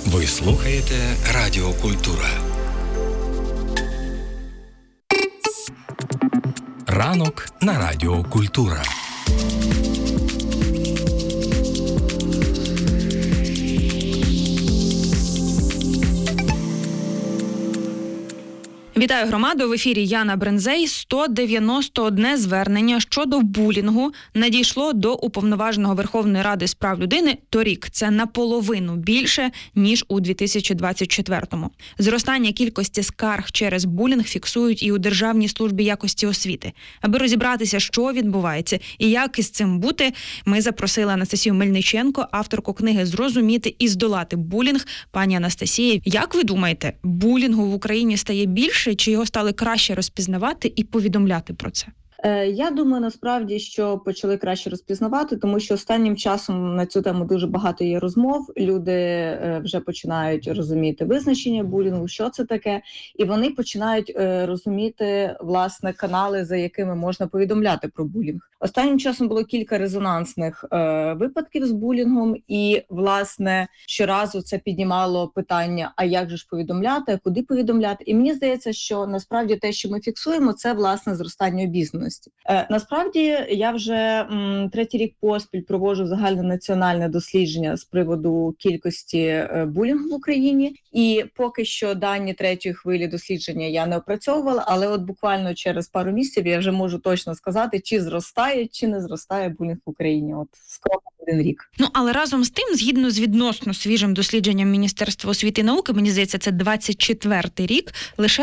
Ви слухаєте Радіо Культура. Ранок на Радіо Культура. Вітаю громаду, в ефірі Яна Брензей. 191 звернення щодо булінгу надійшло до Уповноваженого Верховної Ради з прав людини торік. Це наполовину більше, ніж у 2024-му. Зростання кількості скарг через булінг фіксують і у Державній службі якості освіти. Аби розібратися, що відбувається і як із цим бути, ми запросили Анастасію Мельниченко, авторку книги «Зрозуміти і здолати булінг». Пані Анастасія, як ви думаєте, булінгу в Україні стає більше, чи його стали краще розпізнавати і повідомляти про це? Я думаю, насправді, що почали краще розпізнавати, тому що останнім часом на цю тему дуже багато є розмов. Люди вже починають розуміти визначення булінгу, що це таке, і вони починають розуміти, власне, канали, за якими можна повідомляти про булінг. Останнім часом було кілька резонансних випадків з булінгом, і, власне, щоразу це піднімало питання, а як же ж повідомляти, а куди повідомляти. І мені здається, що насправді те, що ми фіксуємо, це, власне, зростання обізнаності. Насправді, я вже третій рік поспіль проводжу загальнонаціональне дослідження з приводу кількості булінгу в Україні. І поки що дані третьої хвилі дослідження я не опрацьовувала, але от буквально через пару місяців я вже можу точно сказати, чи зростає, чи не зростає булінг в Україні. От скоро один рік. Але разом з тим, згідно з відносно свіжим дослідженням Міністерства освіти і науки, мені здається, це 24-й рік, лише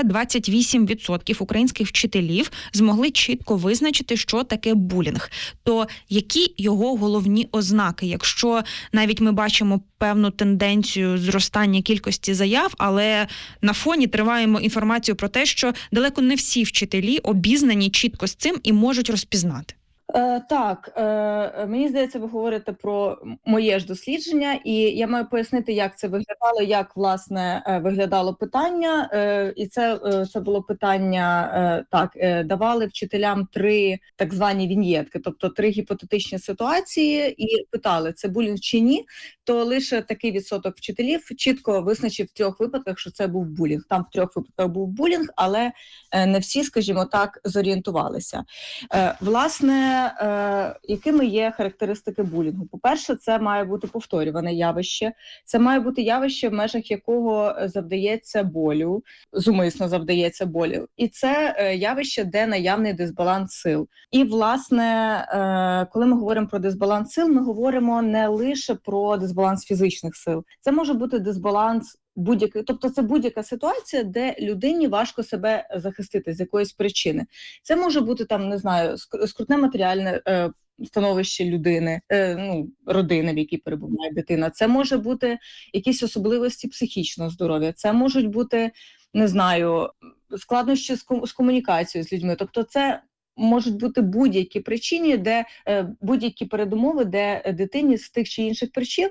28% українських вчителів змогли чітко визначити, що таке булінг. То які його головні ознаки? Якщо навіть ми бачимо певну тенденцію зростання кількості заяв, але на фоні триваємо інформацію про те, що далеко не всі вчителі обізнані чітко з цим і можуть розпізнати. Так, мені здається, ви говорите про моє ж дослідження, і я маю пояснити, як це виглядало, як, власне, виглядало питання. І це було питання, давали вчителям 3 так звані віньєтки, тобто 3 гіпотетичні ситуації, і питали, це булінг чи ні, то лише такий відсоток вчителів чітко визначив в 3 випадках, що це був булінг. Там в 3 випадках був булінг, але не всі, скажімо так, зорієнтувалися. Власне, якими є характеристики булінгу? По-перше, це має бути повторюване явище. Це має бути явище, в межах якого завдається болю, зумисно завдається болю. І це явище, де наявний дисбаланс сил. І, власне, коли ми говоримо про дисбаланс сил, ми говоримо не лише про дисбаланс фізичних сил. Це може бути дисбаланс будь-який, тобто це будь-яка ситуація, де людині важко себе захистити з якоїсь причини. Це може бути там, не знаю, скрутне матеріальне становище людини, родини, в якій перебуває дитина. Це може бути якісь особливості психічного здоров'я. Це можуть бути, не знаю, складнощі з комунікацією з людьми. Тобто це можуть бути будь-які причини, де будь-які передумови, де дитині з тих чи інших причин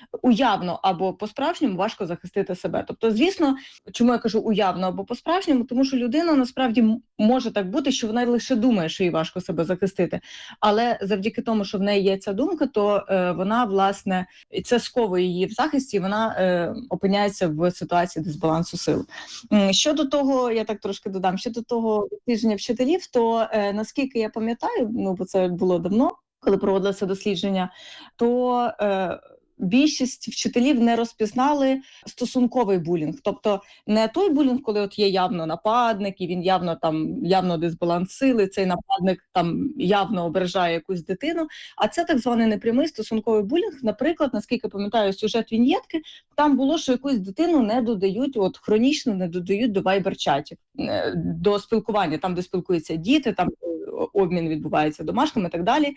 уявно або по-справжньому важко захистити себе. Тобто, звісно, чому я кажу уявно або по-справжньому, тому що людина насправді може так бути, що вона лише думає, що їй важко себе захистити. Але завдяки тому, що в неї є ця думка, то вона, власне, це сковує її в захисті, і вона опиняється в ситуації дисбалансу сил. Щодо того, я так трошки додам, щодо того дослідження вчителів, то наскільки я пам'ятаю, бо це було давно, коли проводилося дослідження, то більшість вчителів не розпізнали стосунковий булінг. Тобто не той булінг, коли от є явно нападник, і він явно дисбаланс сили, цей нападник там явно ображає якусь дитину, а це так званий непрямий стосунковий булінг. Наприклад, наскільки пам'ятаю сюжет віньєтки, там було, що якусь дитину не додають, хронічно не додають до вайбер-чатів, до спілкування, там, де спілкуються діти, там обмін відбувається домашнім і так далі.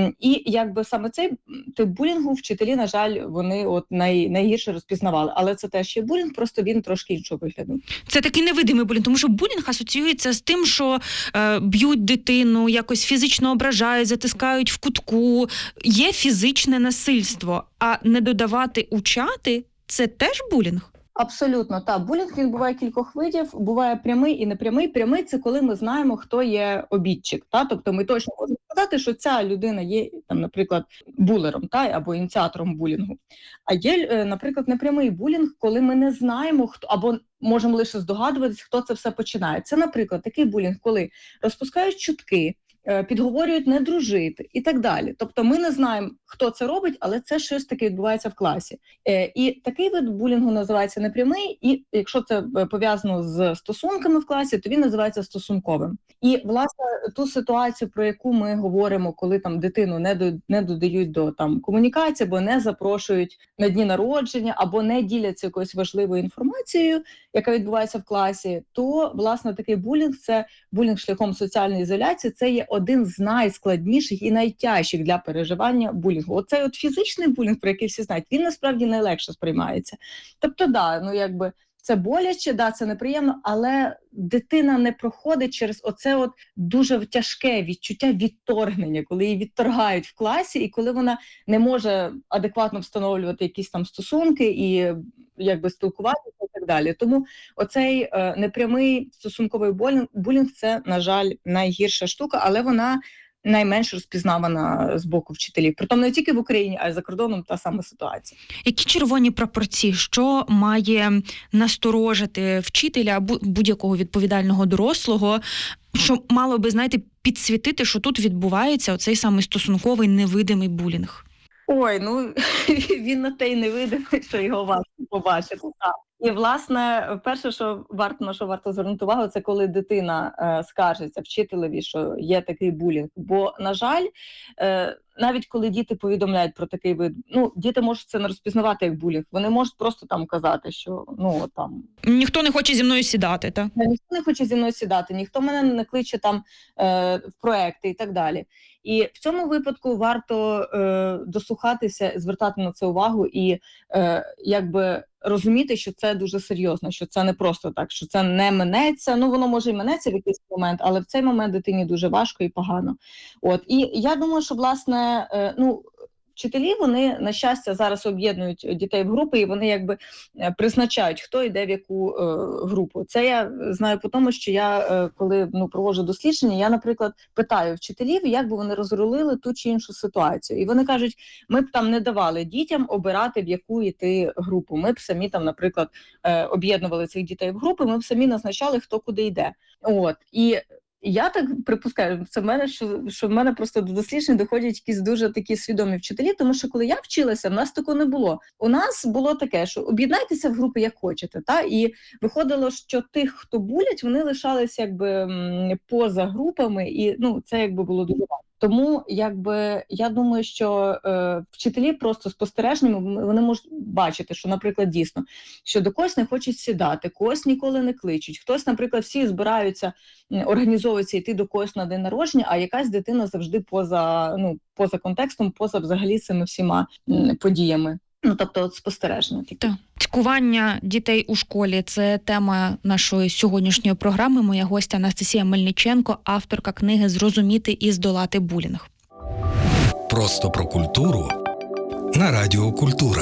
І якби саме цей тип булінгу вчителі, на жаль, вони найгірше розпізнавали. Але це теж є булінг, просто він трошки іншого вигляду. Це такий невидимий булінг, тому що булінг асоціюється з тим, що б'ють дитину, якось фізично ображають, затискають в кутку. Є фізичне насильство, а не додавати у чати – це теж булінг? Абсолютно, так. Булінг, він буває кількох видів, буває прямий і непрямий. Прямий – це коли ми знаємо, хто є обідчик. Тобто ми точно можемо сказати, що ця людина є, там, наприклад, булером, або ініціатором булінгу. А є, наприклад, непрямий булінг, коли ми не знаємо, хто, або можемо лише здогадуватись, хто це все починає. Це, наприклад, такий булінг, коли розпускають чутки, підговорюють не дружити і так далі. Тобто ми не знаємо, хто це робить, але це щось таке відбувається в класі. І такий вид булінгу називається непрямий, і якщо це пов'язано з стосунками в класі, то він називається стосунковим. І, власне, ту ситуацію, про яку ми говоримо, коли там дитину не додають до там комунікації, або не запрошують на дні народження, або не діляться якоюсь важливою інформацією, яка відбувається в класі, то, власне, такий булінг – це булінг шляхом соціальної ізоляції, це є один з найскладніших і найтяжчих для переживання булінгу. Оцей от фізичний булінг, про який всі знають, він насправді найлегше сприймається. Тобто, це боляче, це неприємно, але дитина не проходить через оце от дуже тяжке відчуття відторгнення, коли її відторгають в класі, і коли вона не може адекватно встановлювати якісь там стосунки і спілкуватися і так далі. Тому оцей непрямий стосунковий булінг – це, на жаль, найгірша штука, але вона найменш розпізнавана з боку вчителів. Притом не тільки в Україні, а й за кордоном та сама ситуація. Які червоні прапорці, що має насторожити вчителя або будь-якого відповідального дорослого, що мало би, підсвітити, що тут відбувається оцей самий стосунковий невидимий булінг? Ой, він на те й невидимий, що його важко побачити. Так. І, власне, перше, на що варто звернути увагу, це коли дитина скаржиться вчителеві, що є такий булінг. Бо, на жаль, навіть коли діти повідомляють про такий вид, діти можуть це не розпізнавати як булінг. Вони можуть просто там казати, що ніхто не хоче зі мною сідати, так? Ніхто не хоче зі мною сідати, ніхто мене не кличе там в проекти і так далі. І в цьому випадку варто дослухатися, звертати на це увагу і розуміти, що це дуже серйозно, що це не просто так, що це не минеться. Воно може і минеться в якийсь момент, але в цей момент дитині дуже важко і погано. І я думаю, що, власне, вчителі, вони, на щастя, зараз об'єднують дітей в групи, і вони призначають, хто йде в яку групу. Це я знаю по тому, що я, коли проводжу дослідження, я, наприклад, питаю вчителів, як би вони розрулили ту чи іншу ситуацію. І вони кажуть, ми б там не давали дітям обирати, в яку йти групу. Ми б самі там, наприклад, об'єднували цих дітей в групи, ми б самі назначали, хто куди йде. І я так припускаю, це в мене, що в мене просто до досліджень доходять якісь дуже такі свідомі вчителі, тому що коли я вчилася, в нас такого не було. У нас було таке, що об'єднайтеся в групи як хочете, і виходило, що тих, хто булять, вони лишалися поза групами, і це було дуже важко. Тому я думаю, що вчителі просто спостережними, вони можуть бачити, що, наприклад, дійсно, що до когось не хочуть сідати, когось ніколи не кличуть. Хтось, наприклад, всі збираються, організовуються йти до когось на день народження, а якась дитина завжди поза контекстом, поза взагалі цими всіма подіями. Тобто спостереження. Так. Цькування дітей у школі – це тема нашої сьогоднішньої програми. Моя гостя Анастасія Мельниченко, авторка книги «Зрозуміти і здолати булінг». Просто про культуру на Радіо Культура.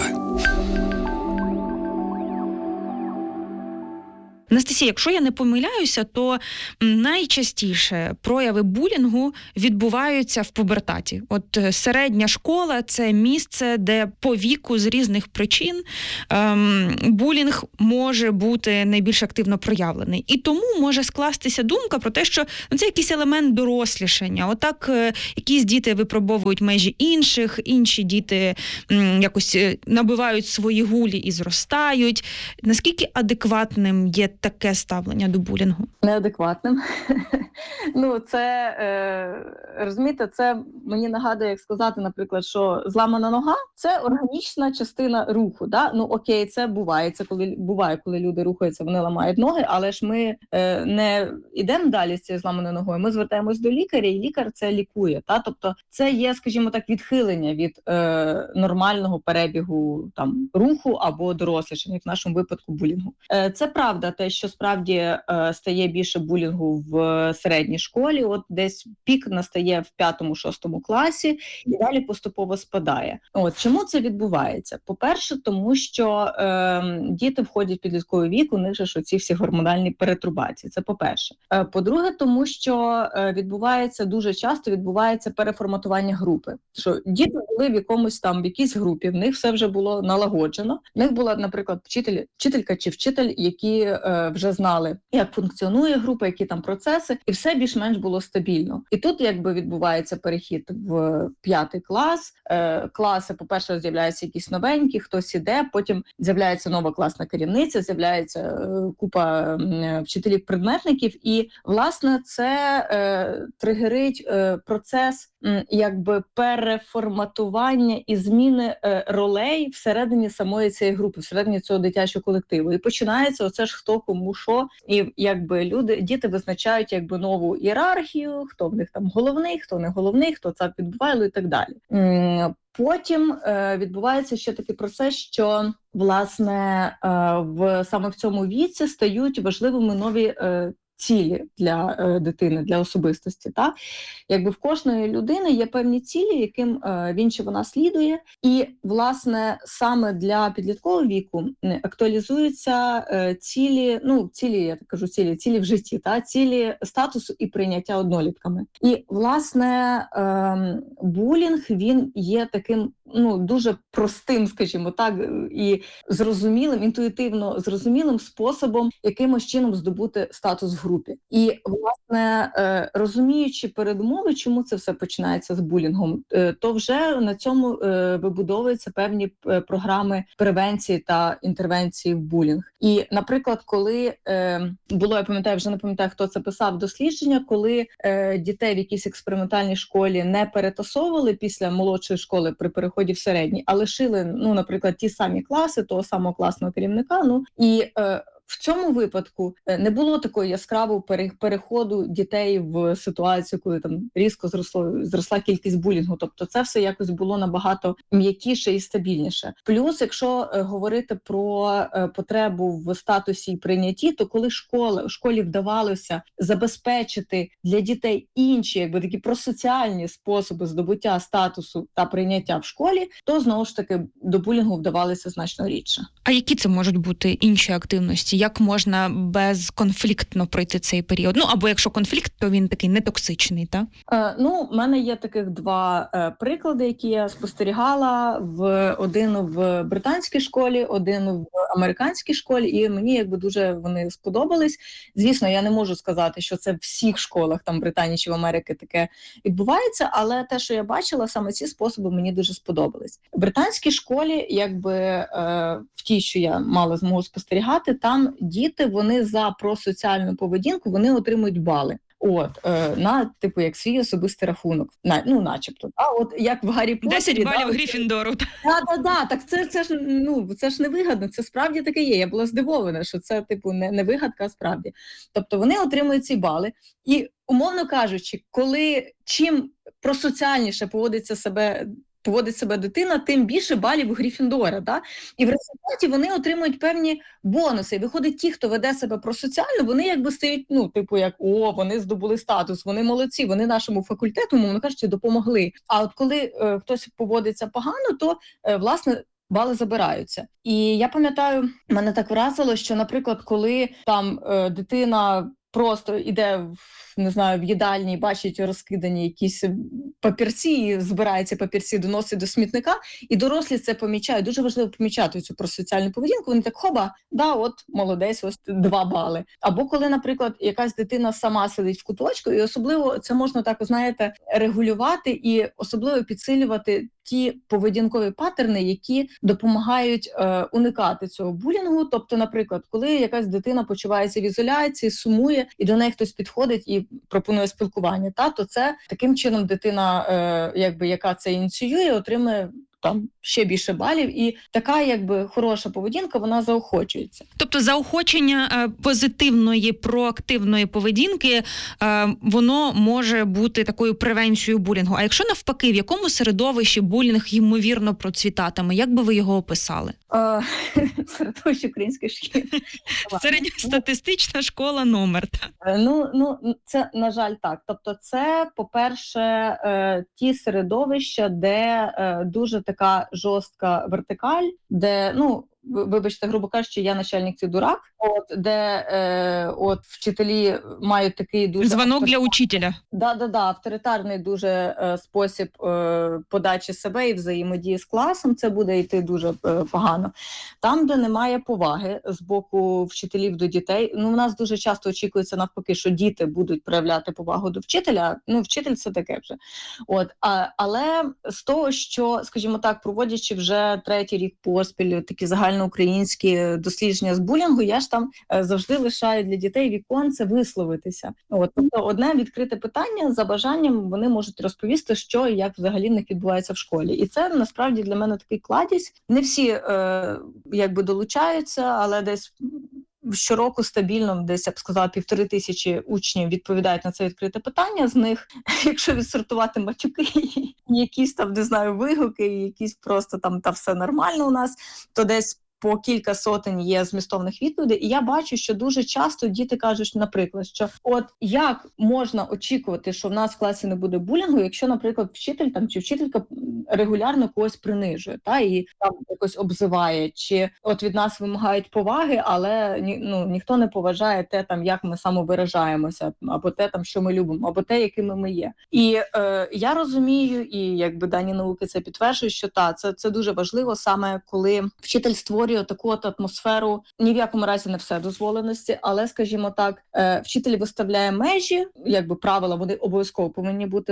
Анастасія, якщо я не помиляюся, то найчастіше прояви булінгу відбуваються в пубертаті. Середня школа – це місце, де по віку з різних причин булінг може бути найбільш активно проявлений. І тому може скластися думка про те, що це якийсь елемент дорослішання. Якісь діти випробовують межі інших, інші діти якось набивають свої гулі і зростають. Наскільки адекватним є таке ставлення до булінгу? Неадекватним. Розумієте, це мені нагадує, як сказати, наприклад, що зламана нога – це органічна частина руху. Окей, це буває, коли люди рухаються, вони ламають ноги, але ж ми не йдемо далі з цією зламаною ногою, ми звертаємось до лікаря, і лікар це лікує. Тобто це є, скажімо так, відхилення від нормального перебігу руху або дорослішання, в нашому випадку булінгу. Це правда те, що справді стає більше булінгу в середній школі, от десь пік настає в 5-6 класі і далі поступово спадає. От чому це відбувається? По-перше, тому що діти входять в підлітковий вік, у них же ж оці всі гормональні перетрубації. Це по-перше. По-друге, тому що дуже часто відбувається переформатування групи. Що діти були в якійсь групі, в них все вже було налагоджено. В них була, наприклад, вчителька чи вчитель, які вже знали, як функціонує група, які там процеси, і все більш-менш було стабільно. І тут якби відбувається перехід в 5 клас. Класи, по-перше, з'являються якісь новенькі, хтось іде, потім з'являється нова класна керівниця, з'являється купа вчителів-предметників, і, власне, це тригерить процес якби переформатування і зміни ролей всередині самої цієї групи, всередині цього дитячого колективу. І починається оце ж хто кому що, і якби діти визначають якби нову ієрархію, хто в них там головний, хто не головний, хто це відбуває і так далі. Потім відбувається ще такий процес, що, власне, саме в цьому віці стають важливими нові цілі для дитини, для особистості. Так? Якби в кожної людини є певні цілі, яким він чи вона слідує, і, власне, саме для підліткового віку актуалізуються цілі в житті, так? Цілі статусу і прийняття однолітками. І, власне, булінг, він є таким дуже простим, скажімо так, і зрозумілим, інтуїтивно зрозумілим способом якимось чином здобути статус в групі. І, власне, розуміючи передумови, чому це все починається з булінгом, то вже на цьому вибудовуються певні програми превенції та інтервенції в булінг. І, наприклад, коли було, я пам'ятаю, вже не пам'ятаю, хто це писав, дослідження, коли дітей в якійсь експериментальній школі не перетасовували після молодшої школи при переході в середній, а лишили, наприклад, ті самі класи, того самого класного керівника, в цьому випадку не було такого яскравого переходу дітей в ситуацію, коли там різко зросла кількість булінгу. Тобто це все якось було набагато м'якіше і стабільніше. Плюс, якщо говорити про потребу в статусі і прийнятті, то коли школі вдавалося забезпечити для дітей інші, якби такі просоціальні способи здобуття статусу та прийняття в школі, то знову ж таки до булінгу вдавалося значно рідше. А які це можуть бути інші активності? Як можна безконфліктно пройти цей період? Або якщо конфлікт, то він такий нетоксичний, так? В мене є таких два приклади, які я спостерігала. Один в британській школі, один в американській школі, і мені якби дуже вони сподобались. Звісно, я не можу сказати, що це в всіх школах там Британії чи в Америці таке відбувається, але те, що я бачила, саме ці способи мені дуже сподобались. В британській школі, якби в тій, що я мала змогу спостерігати, там діти, вони за просоціальну поведінку, вони отримують бали. На, як свій особистий рахунок. Начебто. Як в Гаррі Поттері. 10 балів Гриффіндору. Так, це ж не вигадно, це справді таке є. Я була здивована, що це, не вигадка, а справді. Тобто вони отримують ці бали. І, умовно кажучи, чим просоціальніше поводить себе дитина, тим більше балів у Гриффіндора. Да? І в результаті вони отримують певні бонуси. І виходить, ті, хто веде себе просоціально, вони якби стають, вони здобули статус, вони молодці, вони нашому факультету, мовно кажучи, допомогли. А от коли хтось поводиться погано, то, власне, бали забираються. І я пам'ятаю, мене так вразило, що, наприклад, коли там дитина просто іде в їдальні, бачить розкидані якісь папірці, збирається папірці, доносить до смітника, і дорослі це помічають. Дуже важливо помічати цю просоціальну поведінку. Вони так, молодець, ось 2 бали. Або коли, наприклад, якась дитина сама сидить в куточку, і особливо це можна так, регулювати і особливо підсилювати ті поведінкові паттерни, які допомагають уникати цього булінгу. Тобто, наприклад, коли якась дитина почувається в ізоляції, сумує, і до неї хтось підходить і пропонує спілкування, то це таким чином дитина, яка це ініціює, отримує ще більше балів, і така хороша поведінка, вона заохочується. Тобто заохочення позитивної, проактивної поведінки, воно може бути такою превенцією булінгу. А якщо навпаки, в якому середовищі булінг ймовірно процвітатиме? Як би ви його описали? середовищі української шкіл. Середньостатистична школа номер. Це, на жаль, так. Тобто це, по-перше, ті середовища, де дуже така жорстка вертикаль, де, вибачте, грубо кажучи, я начальник, ти дурак, де вчителі мають такий дуже... Звонок для учителя. Авторитарний дуже спосіб подачі себе і взаємодії з класом, це буде йти дуже погано. Там, де немає поваги з боку вчителів до дітей, у нас дуже часто очікується навпаки, що діти будуть проявляти повагу до вчителя, вчитель це таке вже. Але з того, що, скажімо так, проводячи вже 3-й рік поспіль такі загальноукраїнські дослідження з булінгу, я ж там завжди лишаю для дітей віконце висловитися. Тобто одне відкрите питання, за бажанням вони можуть розповісти, що і як взагалі в них відбувається в школі. І це насправді для мене такий кладізь. Не всі долучаються, але десь щороку стабільно, десь, я б сказала, 1500 учнів відповідають на це відкрите питання. З них, якщо відсортувати матюки, якісь там, не знаю, вигуки, якісь просто там та все нормально у нас, то десь по кілька сотень є змістовних відповідей, і я бачу, що дуже часто діти кажуть, наприклад, що як можна очікувати, що в нас в класі не буде булінгу, якщо, наприклад, вчитель чи вчителька регулярно когось принижує, і там якось обзиває, чи від нас вимагають поваги, але ніхто не поважає те, як ми самовиражаємося, або те, що ми любимо, або те, якими ми є. І я розумію, і дані науки це підтверджують, що це дуже важливо саме, коли вчитель створює таку атмосферу, ні в якому разі не вседозволеності, але, скажімо так, вчитель виставляє межі, правила, вони обов'язково повинні бути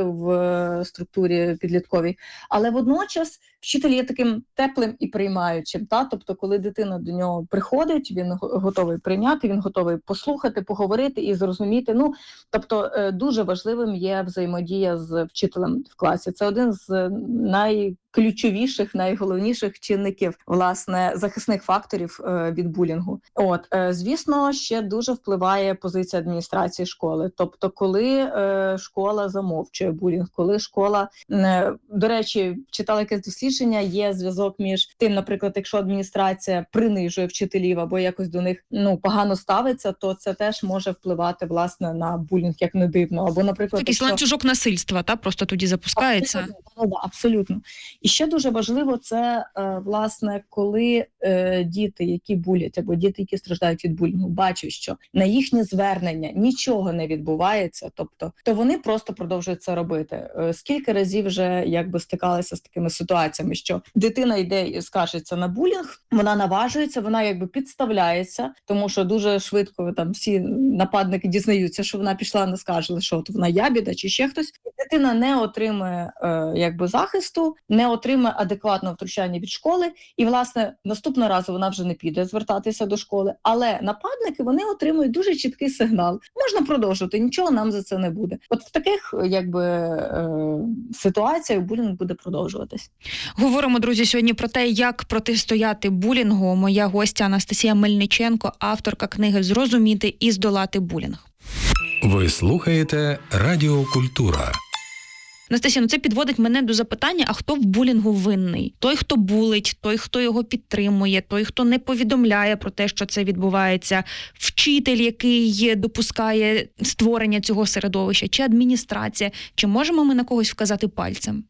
в структурі підлітковій, але водночас вчитель є таким теплим і приймаючим. Тобто, коли дитина до нього приходить, він готовий прийняти, він готовий послухати, поговорити і зрозуміти. Тобто, дуже важливим є взаємодія з вчителем в класі. Це один з найключовіших, найголовніших чинників, власне, захисних факторів від булінгу. Звісно, ще дуже впливає позиція адміністрації школи. Тобто, коли школа замовчує булінг, коли школа, до речі, читала якесь дослідження, є зв'язок між тим, наприклад, якщо адміністрація принижує вчителів або якось до них погано ставиться, то це теж може впливати, власне, на булінг, як не дивно. Або, наприклад, якийсь ланцюжок насильства, просто тоді запускається. Абсолютно. І ще дуже важливо це, власне, коли діти, які булять, або діти, які страждають від булінгу, бачать, що на їхнє звернення нічого не відбувається, то вони просто продовжують це робити. Скільки разів вже стикалися з такими ситуаціями, що дитина йде і скаржиться на булінг, вона наважується, вона підставляється, тому що дуже швидко всі нападники дізнаються, що вона пішла, не скаржила, що вона ябіда чи ще хтось. Дитина не отримує захисту, не отримує адекватного втручання від школи, і, власне, наступного разу вона вже не піде звертатися до школи. Але нападники, вони отримують дуже чіткий сигнал. Можна продовжувати, нічого нам за це не буде. В таких, ситуаціях булінг буде продовжуватись. Говоримо, друзі, сьогодні про те, як протистояти булінгу. Моя гостя Анастасія Мельниченко, авторка книги «Зрозуміти і здолати булінг». Ви слухаєте Радіо Культура. Анастасія, це підводить мене до запитання, а хто в булінгу винний? Той, хто булить, той, хто його підтримує, той, хто не повідомляє про те, що це відбувається, вчитель, який допускає створення цього середовища, чи адміністрація? Чи можемо ми на когось вказати пальцем?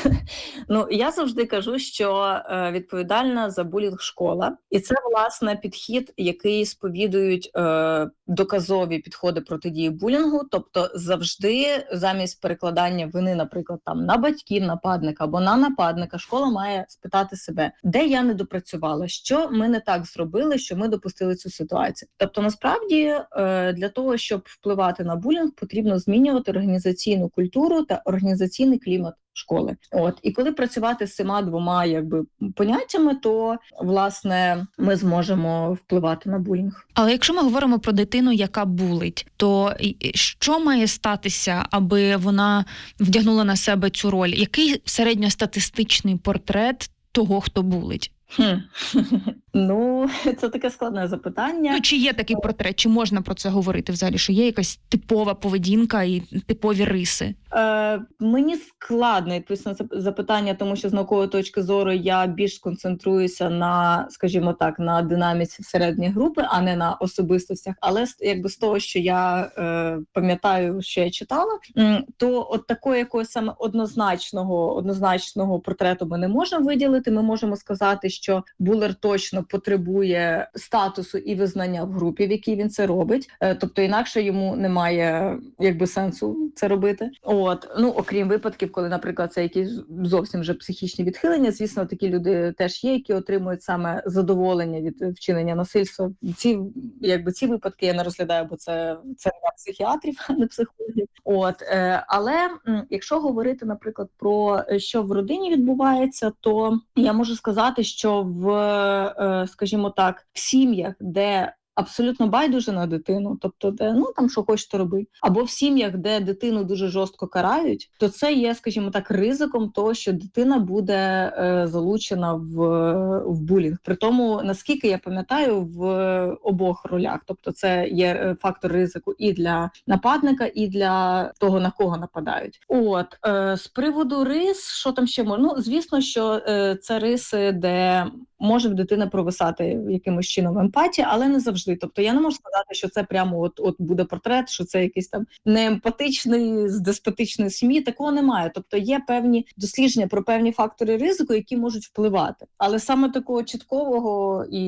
Я завжди кажу, що відповідальна за булінг школа. І це, власне, підхід, який сповідують доказові підходи протидії булінгу. Тобто завжди замість перекладання вини, наприклад, на батьків нападника або на нападника, школа має спитати себе, де я не допрацювала, що ми не так зробили, що ми допустили цю ситуацію. Тобто, насправді, для того, щоб впливати на булінг, потрібно змінювати організаційну культуру та організаційний клімат школи. І коли працювати з цими двома поняттями, то, власне, ми зможемо впливати на булінг. Але якщо ми говоримо про дитину, яка булить, то що має статися, аби вона вдягнула на себе цю роль? Який середньостатистичний портрет того, хто булить? Ну, це таке складне запитання. Ну, чи є такий портрет, чи можна про це говорити взагалі, що є якась типова поведінка і типові риси? Мені складно відповісти на це запитання, тому що з наукової точки зору я більш концентруюся на, скажімо так, на динаміці всередині групи, а не на особистостях. Але якби з того, що я пам'ятаю, що я читала, то от такого якогось саме однозначного портрету ми не можемо виділити. Ми можемо сказати, що Булер точно потребує статусу і визнання в групі, в якій він це робить. Тобто інакше йому немає якби сенсу це робити. Ну, окрім випадків, коли, наприклад, це якісь зовсім вже психічні відхилення, звісно, такі люди теж є, які отримують саме задоволення від вчинення насильства. Ці випадки я не розглядаю, бо це для психіатрів, а не психологів. Але якщо говорити, наприклад, про що в родині відбувається, то я можу сказати, що скажімо так, в сім'ях, де абсолютно байдуже на дитину, тобто де там що хочеш, то роби, або в сім'ях, де дитину дуже жорстко карають, то це є, скажімо так, ризиком того, що дитина буде залучена в булінг. При тому, наскільки я пам'ятаю, в обох ролях, тобто це є фактор ризику і для нападника, і для того, на кого нападають. З приводу рис, що там ще можна? Звісно, що це риси, де може в дитини провисати якимось чином емпатія, але не завжди. Тобто я не можу сказати, що це прямо от буде портрет, що це якийсь там неемпатичний, з деспотичної сім'ї. Такого немає. Тобто є певні дослідження про певні фактори ризику, які можуть впливати. Але саме такого чіткового і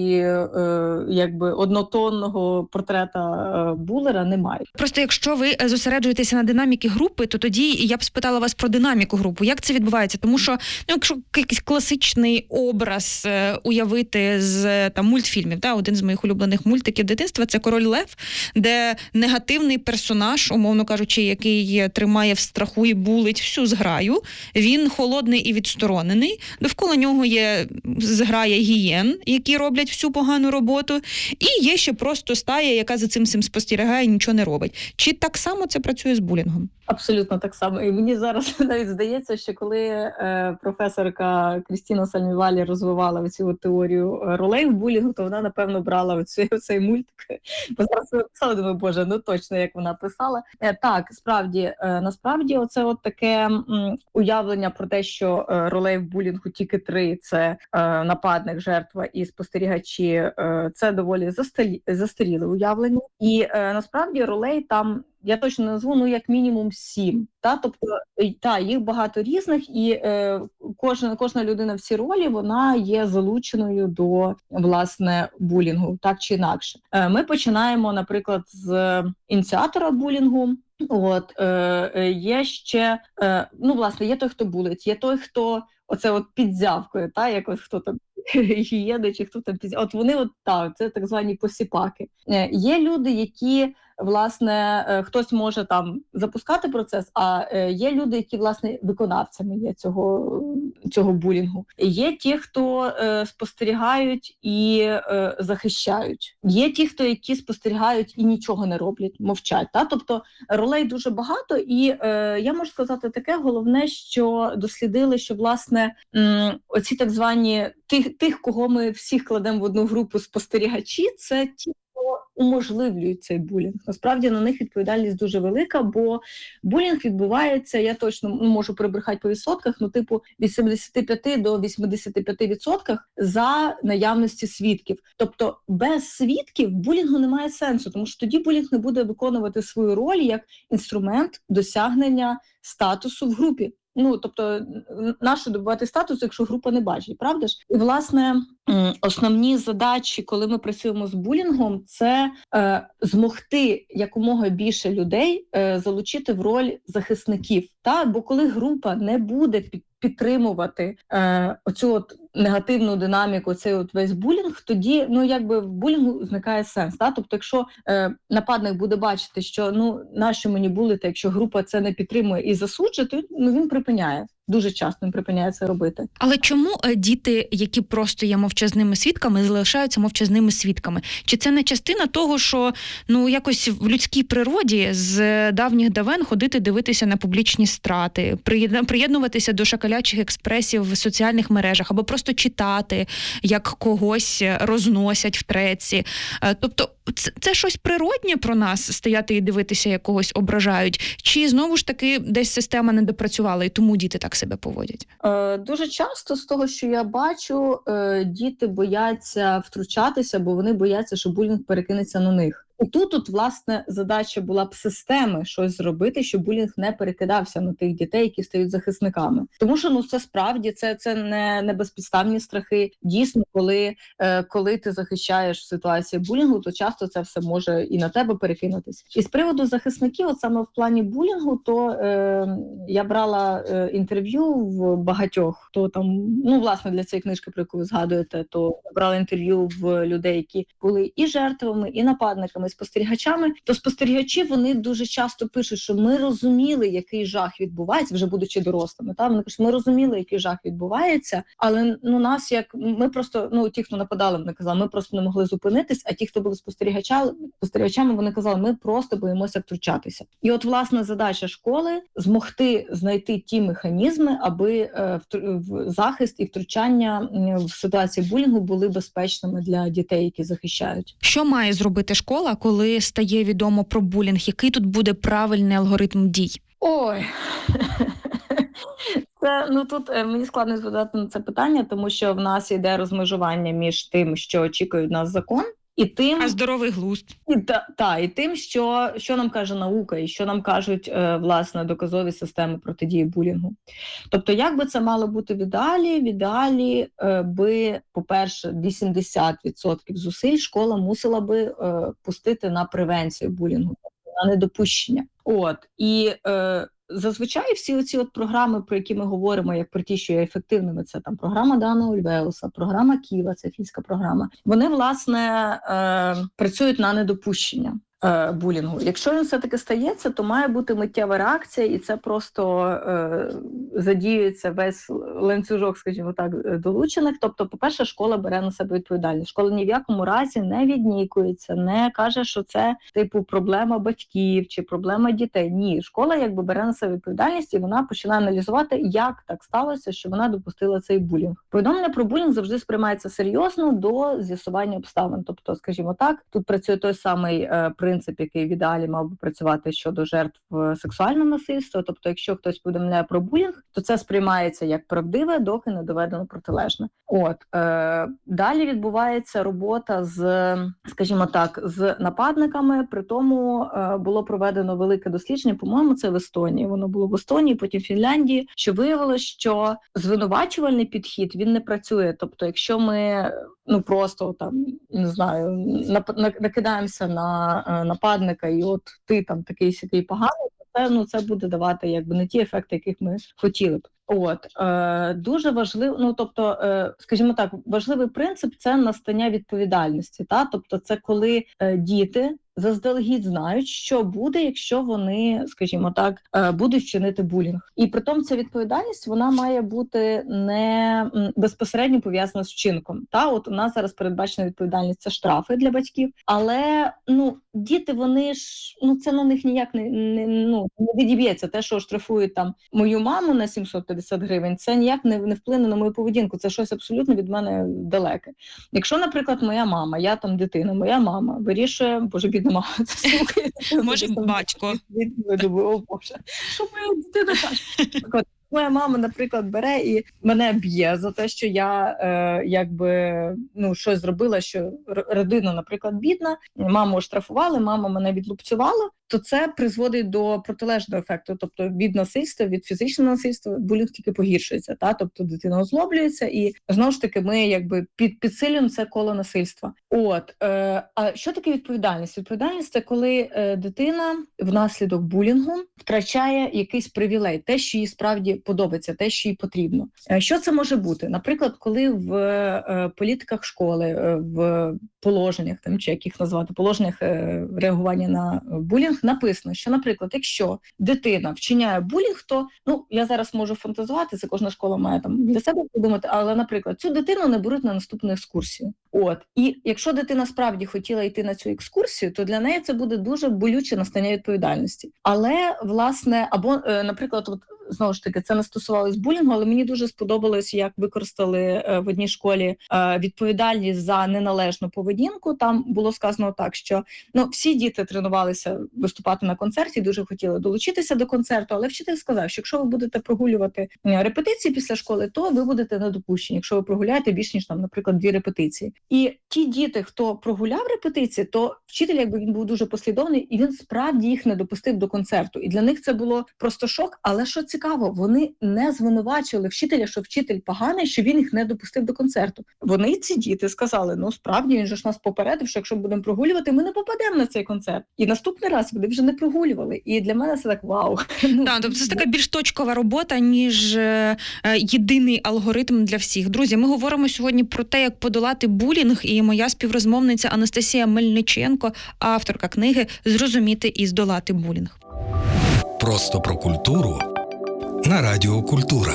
якби однотонного портрета Булера немає. Просто якщо ви зосереджуєтеся на динаміки групи, то тоді я б спитала вас про динаміку групи. Як це відбувається? Тому що якщо якийсь класичний образ уявити з мультфільмів, один з моїх улюблених мультиків дитинства – це «Король Лев», де негативний персонаж, умовно кажучи, який тримає в страху і булить всю зграю, він холодний і відсторонений, довкола нього є зграя гієн, які роблять всю погану роботу, і є ще просто стая, яка за цим всім спостерігає і нічого не робить. Чи так само це працює з булінгом? Абсолютно так само. І мені зараз навіть здається, що коли професорка Крістіна Сальмівалі розвивала цю теорію ролей в булінгу, то вона, напевно, брала оцей мультик. Бо зараз я писала, думаю, боже, точно, як вона писала. Так, насправді, оце от таке уявлення про те, що ролей в булінгу тільки 3 – це нападник, жертва і спостерігачі, це доволі застаріле уявлення. І насправді ролей там, я точно назву, як мінімум 7. Тобто, їх багато різних, і кожна людина в цій ролі, вона є залученою до, власне, булінгу, так чи інакше. Ми починаємо, наприклад, з ініціатора булінгу. Є ще, власне, є той, хто булить, є той, хто оце підзявкує, якось хто там гієни, чи хто там підзявкує. Вони, це так звані посіпаки. Є люди, які, власне, хтось може там запускати процес, а є люди, які, власне, виконавцями є цього булінгу. Є ті, хто спостерігають і захищають. Є ті, які спостерігають і нічого не роблять, мовчать. Тобто ролей дуже багато, і я можу сказати таке, головне, що дослідили, що, власне, оці так звані тих, кого ми всіх кладемо в одну групу спостерігачі, це ті, уможливлюють цей булінг. Насправді на них відповідальність дуже велика, бо булінг відбувається, я точно можу перебрехати по відсотках, від 75 до 85% за наявності свідків. Тобто без свідків булінгу немає сенсу, тому що тоді булінг не буде виконувати свою роль як інструмент досягнення статусу в групі. Тобто, нащо добувати статус, якщо група не бачить, правда ж? І, власне, основні задачі, коли ми працюємо з булінгом, це змогти якомога більше людей залучити в роль захисників. Бо коли група не буде підтримувати оцю негативну динаміку, цей весь булінг, тоді, в булінгу зникає сенс. Тобто, якщо нападник буде бачити, що, нащо мені булити, якщо група це не підтримує і засуджує, то він припиняє Дуже часто не припиняє це робити. Але чому діти, які просто є мовчазними свідками, залишаються мовчазними свідками? Чи це не частина того, що якось в людській природі з давніх давен ходити дивитися на публічні страти, приєднуватися до шакалячих експресів в соціальних мережах або просто читати, як когось розносять в треці? Тобто це щось природнє про нас, стояти і дивитися, як когось ображають? Чи знову ж таки десь система не допрацювала і тому діти так себе поводять? Дуже часто з того, що я бачу, діти бояться втручатися, бо вони бояться, що булінг перекинеться на них. І тут, власне, задача була б системи щось зробити, щоб булінг не перекидався на тих дітей, які стають захисниками. Тому що це справді це не безпідставні страхи. Дійсно, коли ти захищаєш в ситуації булінгу, то часто це все може і на тебе перекинутися. І з приводу захисників, от саме в плані булінгу, то я брала інтерв'ю в багатьох, хто там, власне, для цієї книжки, про яку ви згадуєте, то я брала інтерв'ю в людей, які були і жертвами, і нападниками, спостерігачами, то спостерігачі, вони дуже часто пишуть, що ми розуміли, який жах відбувається, вже будучи дорослими. Вони кажуть, ми розуміли, який жах відбувається, але нас ми просто, ті, хто нападали, вони казали, ми просто не могли зупинитись, а ті, хто були спостерігачами, вони казали, ми просто боїмося втручатися. І от, власне, задача школи змогти знайти ті механізми, аби захист і втручання в ситуації булінгу були безпечними для дітей, які захищають. Що має зробити школа, коли стає відомо про булінг? Який тут буде правильний алгоритм дій? Ой, тут мені складно відповідати на це питання, тому що в нас йде розмежування між тим, що очікує від нас закон, і тим... А здоровий глузд. І тим, що нам каже наука, і що нам кажуть, власне, доказові системи протидії булінгу. Тобто, як би це мало бути в ідеалі? В ідеалі би, по-перше, 80% зусиль школа мусила би пустити на превенцію булінгу, на недопущення. Зазвичай всі оці програми, про які ми говоримо, як про ті, що є ефективними, це там програма Дана Ольвеуса, програма Ківа, це фінська програма, вони, власне, працюють на недопущення булінгу. Якщо він все-таки стається, то має бути миттєва реакція, і це просто задіюється весь ланцюжок, скажімо так, долучених. Тобто, по-перше, школа бере на себе відповідальність. Школа ні в якому разі не віднікується, не каже, що це, проблема батьків чи проблема дітей. Ні, школа бере на себе відповідальність, і вона починає аналізувати, як так сталося, що вона допустила цей булінг. Повідомлення про булінг завжди сприймається серйозно до з'ясування обставин. Тобто, скажімо так, тут працює той самий принцип, який в ідеалі мав би працювати щодо жертв сексуального насильства. Тобто, якщо хтось повідомляє про булінг, то це сприймається як правдиве, доки не доведено протилежне. Далі відбувається робота з нападниками. При тому було проведено велике дослідження, по-моєму, це в Естонії. Воно було в Естонії, потім в Фінляндії, що виявилося, що звинувачувальний підхід, він не працює. Тобто, якщо ми просто накидаємося на нападника, і от ти такий сякий поганий, це буде давати не ті ефекти, яких ми хотіли б. Дуже важливо, скажімо так, важливий принцип – це настання відповідальності. Тобто це коли діти заздалегідь знають, що буде, якщо вони, скажімо так, будуть вчинити булінг. І при тому ця відповідальність, вона має бути не безпосередньо пов'язана з вчинком. От у нас зараз передбачена відповідальність – це штрафи для батьків, але діти, вони ж, це на них ніяк не відіб'ється. Те, що штрафують мою маму на 750 гривень, це ніяк не вплине на мою поведінку, це щось абсолютно від мене далеке. Якщо, наприклад, моя мама, я дитина, моя мама вирішує, боже, бідна мама, це слухає. Може, батько. О, Боже, що моя дитина каже? Моя мама, наприклад, бере і мене б'є за те, що я щось зробила, що родина, наприклад, бідна, маму оштрафували, мама мене відлупцювала, то це призводить до протилежного ефекту. Тобто від насильства, від фізичного насильства булінг тільки погіршується. Тобто дитина озлоблюється і, знову ж таки, ми підсилюємо це коло насильства. А що таке відповідальність? Відповідальність – це коли дитина внаслідок булінгу втрачає якийсь привілей, те, що їй справді подобається, те, що їй потрібно. Що це може бути? Наприклад, коли в політиках школи, в положеннях, чи як їх назвати, положеннях реагування на булінг, написано, що, наприклад, якщо дитина вчиняє булінг, то, я зараз можу фантазувати, це кожна школа має там для себе подумати, але, наприклад, цю дитину не беруть на наступну екскурсію. І якщо дитина справді хотіла йти на цю екскурсію, то для неї це буде дуже болюче настання відповідальності. Але, власне, або, наприклад, знову ж таки, це не стосувалось булінгу, але мені дуже сподобалось, як використали в одній школі відповідальність за неналежну поведінку. Там було сказано так, що всі діти тренувалися виступати на концерті, дуже хотіли долучитися до концерту, але вчитель сказав, що якщо ви будете прогулювати репетиції після школи, то ви будете недопущені, якщо ви прогуляєте більш ніж, наприклад, 2 репетиції. І ті діти, хто прогуляв репетиції, то вчитель, він був дуже послідовний, і він справді їх не допустив до концерту. І для них це було просто шок, але що цікаво, вони не звинувачували вчителя, що вчитель поганий, що він їх не допустив до концерту. Вони, ці діти, сказали, справді, він же ж нас попередив, що якщо будемо прогулювати, ми не попадемо на цей концерт. І наступний раз вони вже не прогулювали. І для мене це так вау. Тобто це така більш точкова робота, ніж єдиний алгоритм для всіх. Друзі, ми говоримо сьогодні про те, як подолати булінг, і моя співрозмовниця Анастасія Мельниченко, авторка книги «Зрозуміти і здолати булінг». Просто про культуру на Радіо Культура.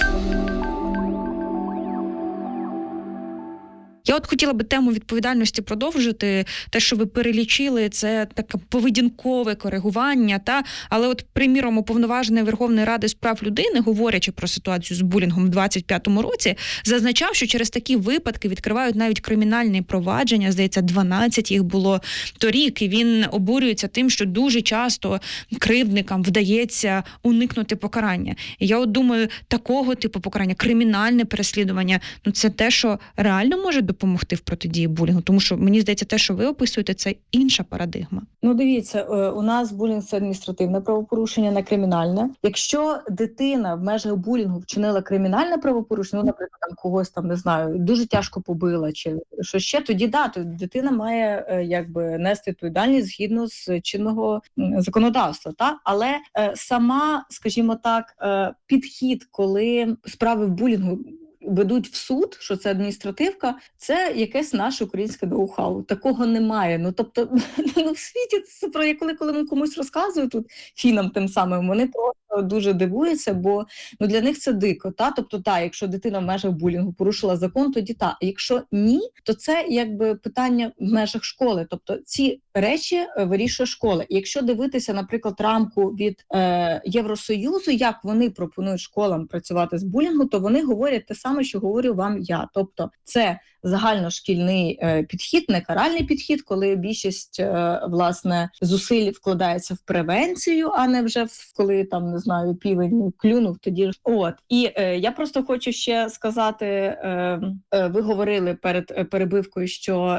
Я хотіла би тему відповідальності продовжити. Те, що ви перелічили, це таке поведінкове коригування, але приміром, Уповноважений Верховної Ради з прав людини, говорячи про ситуацію з булінгом у 25-му році, зазначав, що через такі випадки відкривають навіть кримінальні провадження, здається, 12 їх було торік, і він обурюється тим, що дуже часто кривдникам вдається уникнути покарання. І я думаю, такого типу покарання, кримінальне переслідування, це те, що реально може допомогти в протидії булінгу, тому що, мені здається, те, що ви описуєте, це інша парадигма. Дивіться, у нас булінг – це адміністративне правопорушення, не кримінальне. Якщо дитина в межах булінгу вчинила кримінальне правопорушення, наприклад, когось не знаю, дуже тяжко побила чи що ще, тоді то дитина має нести відповідальність згідно з чинного законодавства. Але сама, скажімо так, підхід, коли справи в булінгу ведуть в суд, що це адміністративка, це якесь наше українське ноу-хау. Такого немає. Тобто, в світі, це коли ми комусь розказують, тут фінам тим самим, вони просто дуже дивуються, бо для них це дико. Тобто, якщо дитина в межах булінгу порушила закон, тоді а якщо ні, то це питання в межах школи. Тобто, ці речі вирішує школа. І якщо дивитися, наприклад, рамку від Євросоюзу, як вони пропонують школам працювати з булінгом, то вони говорять те саме, що говорю вам я. Тобто це загальношкільний підхід, не каральний підхід, коли більшість, власне, зусиль вкладається в превенцію, а не вже коли, не знаю, півень клюнув, тоді ж. І я просто хочу ще сказати, ви говорили перед перебивкою, що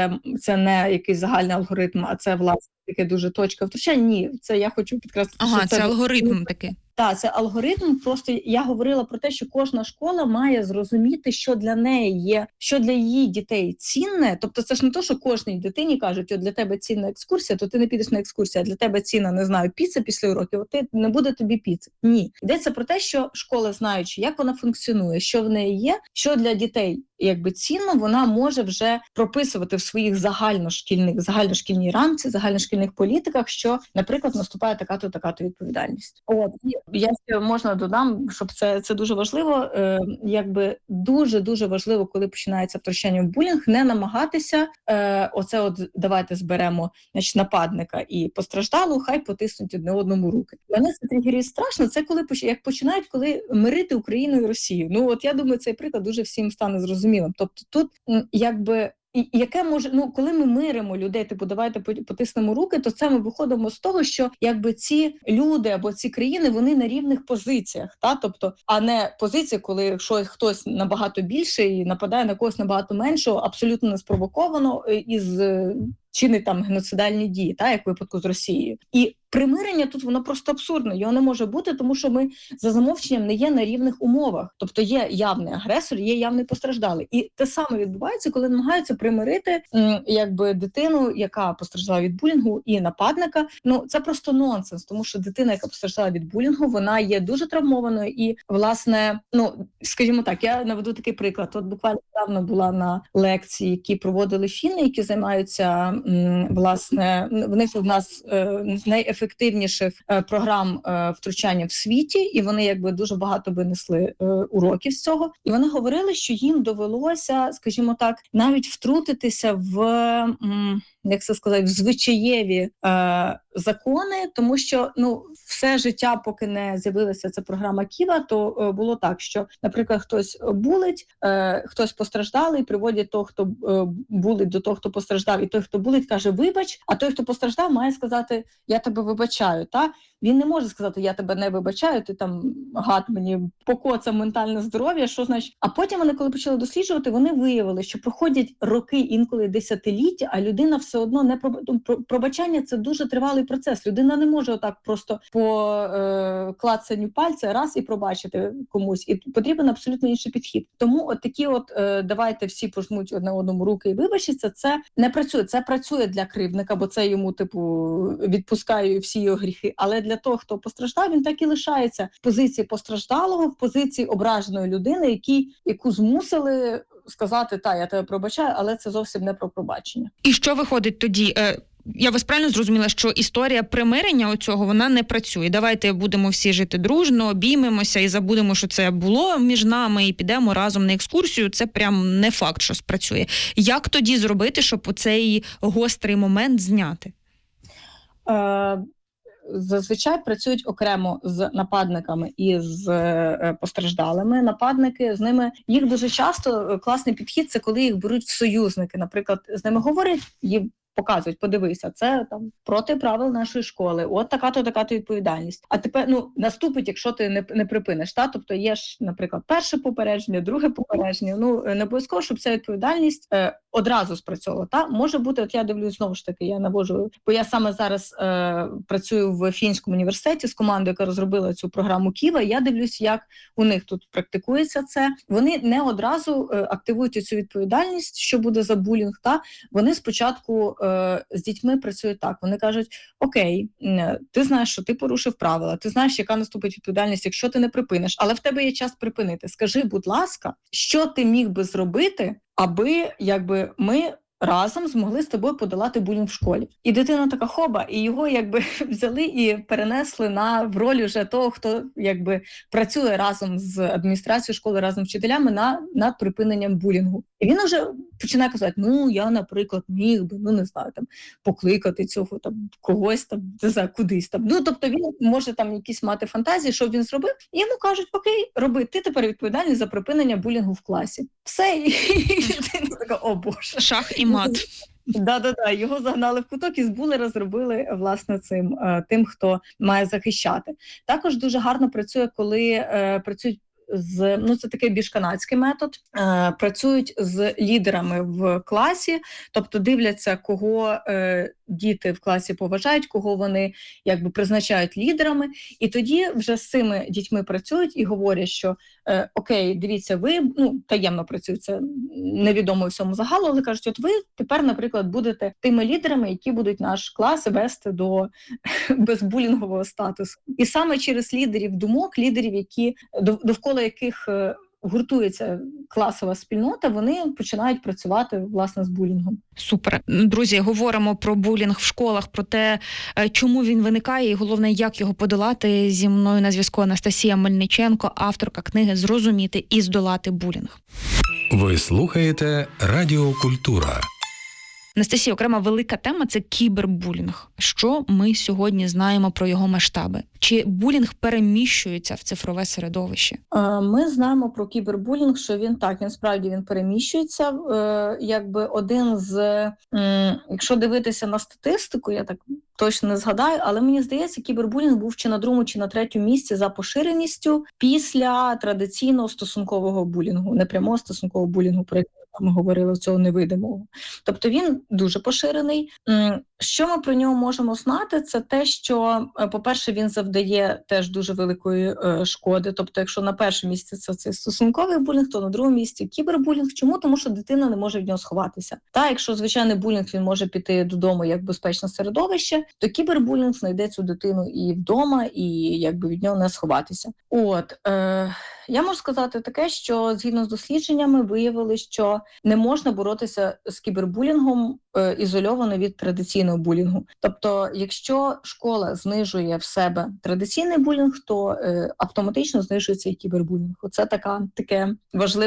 це не якийсь загальний алгоритм, а це, власне, таке дуже точка втручання. Ні, це я хочу підкреслити, що це алгоритм такий. Так, це алгоритм. Просто я говорила про те, що кожна школа має зрозуміти, що для неї є, що для її дітей цінне. Тобто це ж не то, що кожній дитині кажуть, для тебе цінна екскурсія, то ти не підеш на екскурсію, а для тебе цінна, не знаю, піца після уроків, не буде тобі піци. Ні. Йдеться про те, що школа, знаючи, як вона функціонує, що в неї є, що для дітей цінно, вона може вже прописувати в своїх загальношкільній рамці, загальношкільних політиках, що, наприклад, наступає така-то відповідальність. Я ще можна додам, щоб це дуже важливо, дуже-дуже важливо, коли починається втручання в булінг, не намагатися давайте зберемо, нападника і постраждалу, хай потиснуть одне одному руки. Мене це тригерує страшно, це коли починають мирити Україну і Росію. Я думаю, цей приклад дуже всім стане зрозумілим. Тобто тут і яке може, коли ми миримо людей, давайте потиснемо руки, то це ми виходимо з того, що ці люди або ці країни, вони на рівних позиціях, тобто, а не позиції, коли хтось набагато більше і нападає на когось набагато меншого, абсолютно неспровоковано із чинить геноцидальні дії, як в випадку з Росією. І примирення тут воно просто абсурдно, його не може бути, тому що ми за замовченням не є на рівних умовах. Тобто є явний агресор, є явний постраждалий. І те саме відбувається, коли намагаються примирити якби дитину, яка постраждала від булінгу, і нападника. Ну, це просто нонсенс, тому що дитина, яка постраждала від булінгу, вона є дуже травмованою і, власне, ну, скажімо так, я наведу такий приклад. От буквально недавно була на лекції, які проводили фіни, які займаються, власне, в них у нас з найефективніших програм втручання в світі, і вони якби дуже багато винесли уроків з цього. І вони говорили, що їм довелося, скажімо так, навіть втрутитися в, як це сказати, в звичаєві закони, тому що, ну, все життя, поки не з'явилася ця програма Ківа, то було так, що, наприклад, хтось булить, хтось постраждалий, приводять того, хто булить, до того, хто постраждав, і той, хто булить, каже «вибач», а той, хто постраждав, має сказати «я тебе вибачаю». Та? Він не може сказати «я тебе не вибачаю», ти там, гад, мені покоцав ментальне здоров'я, що значить? А потім вони, коли почали досліджувати, вони виявили, що проходять роки, інколи десятиліття, а людина все одно не пробачання – це дуже тривалий процес. Людина не може отак просто по клацанню пальця раз і пробачити комусь. І потрібен абсолютно інший підхід. Тому от такі от давайте всі пожмуть одне одному руки і вибачиться, це не працює. Це працює для кривдника, бо це йому, типу, відпускає всі його гріхи. Але для того, хто постраждав, він так і лишається в позиції постраждалого, в позиції ображеної людини, яку змусили сказати, та, я тебе пробачаю, але це зовсім не про пробачення. І що виходить тоді? Я вас правильно зрозуміла, що історія примирення оцього, вона не працює. Давайте будемо всі жити дружно, обіймемося і забудемо, що це було між нами, і підемо разом на екскурсію. Це прям не факт, що спрацює. Як тоді зробити, щоб оцей гострий момент зняти? Зазвичай працюють окремо з нападниками і з постраждалими. Нападники, з ними, їх дуже часто, класний підхід, це коли їх беруть в союзники. Наприклад, з ними говорять, їм показують, подивися, це там проти правил нашої школи, от така-то відповідальність. А тепер, ну, наступить, якщо ти не припиниш, та? Тобто є ж, наприклад, перше попередження, друге попередження, ну, не обов'язково, щоб ця відповідальність одразу спрацьовувала, та? Може бути, от я дивлюсь, знову ж таки, я навожу, бо я саме зараз працюю в Фінському університеті з командою, яка розробила цю програму Ківа, я дивлюсь, як у них тут практикується це. Вони не одразу активують цю відповідальність, що буде за булінг, та? Вони спочатку з дітьми працюють так. Вони кажуть, окей, ти знаєш, що ти порушив правила, ти знаєш, яка наступить відповідальність, якщо ти не припиниш, але в тебе є час припинити. Скажи, будь ласка, що ти міг би зробити, аби, якби, ми разом змогли з тобою подолати булінг в школі. І дитина така хоба, і його якби взяли і перенесли в роль уже того, хто якби працює разом з адміністрацією школи, разом з вчителями над припиненням булінгу. І він вже починає казати, ну, я, наприклад, міг би, ну, не знаю, там, покликати цього, там, когось, там, не знаю, кудись там. Ну, тобто він може там якісь мати фантазії, що він зробив, і йому кажуть, окей, роби, ти тепер відповідальний за припинення булінгу в класі. Все, і дитина така, о боже. Шах і мат. Да, його загнали в куток і з булера зробили, власне, тим, хто має захищати. Також дуже гарно працює, коли працюють ну, це такий більш канадський метод, працюють з лідерами в класі, тобто дивляться, кого діти в класі поважають, кого вони якби призначають лідерами, і тоді вже з цими дітьми працюють і говорять, що окей, дивіться, ви, ну, таємно працюють, це невідомо всьому загалу, але кажуть, от ви тепер, наприклад, будете тими лідерами, які будуть наш клас вести до безбулінгового статусу. І саме через лідерів думок, лідерів, які довкола яких гуртується класова спільнота, вони починають працювати, власне, з булінгом. Супер. Друзі, говоримо про булінг в школах, про те, чому він виникає, і головне, як його подолати. Зі мною на зв'язку Анастасія Мельниченко, авторка книги «Зрозуміти і здолати булінг». Ви слухаєте Радіо Культура. Анастасія, окрема велика тема – це кібербулінг. Що ми сьогодні знаємо про його масштаби? Чи булінг переміщується в цифрове середовище? Ми знаємо про кібербулінг, що він справді він переміщується. Якби один з, якщо дивитися на статистику, я так точно не згадаю, але мені здається, кібербулінг був чи на другому, чи на третьому місці за поширеністю після традиційного стосункового булінгу, непрямого стосункового булінгу, про який ми говорили, цього невидимого. Тобто він дуже поширений. Що ми про нього можемо знати? Це те, що, по-перше, він завдає теж дуже великої шкоди. Тобто, якщо на першому місці це стосунковий булінг, то на другому місці кібербулінг. Чому? Тому що дитина не може від нього сховатися. Та якщо звичайний булінг, він може піти додому як безпечне середовище, то кібербулінг знайде цю дитину і вдома, і якби від нього не сховатися. Я можу сказати таке, що згідно з дослідженнями виявили, що не можна боротися з кібербулінгом ізольовано від традиційного булінгу. Тобто, якщо школа знижує в себе традиційний булінг, то автоматично знижується і кібербулінг. Оце таке важливе